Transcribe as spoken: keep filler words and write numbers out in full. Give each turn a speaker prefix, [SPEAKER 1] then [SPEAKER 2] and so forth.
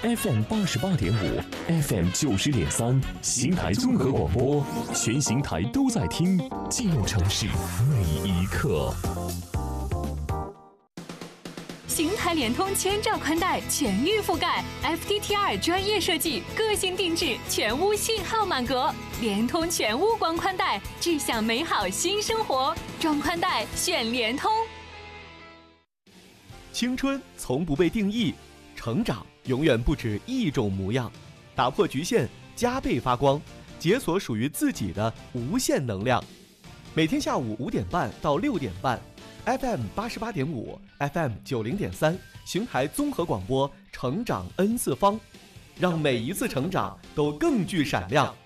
[SPEAKER 1] F M 八十八点五 ，F M 九十点三，邢台综合广播，全邢台都在听，进入城市每一刻。
[SPEAKER 2] 邢台联通千兆宽带全域覆盖 ，F T T R 专业设计，个性定制，全屋信号满格。联通全屋光宽带，志向美好新生活。装宽带选联通。
[SPEAKER 3] 青春从不被定义，成长永远不止一种模样。打破局限，加倍发光，解锁属于自己的无限能量。每天下午五点半到六点半。F M 八十八点五 ，F M 九零点三，邢台综合广播，成长 N 次方，让每一次成长都更具闪亮。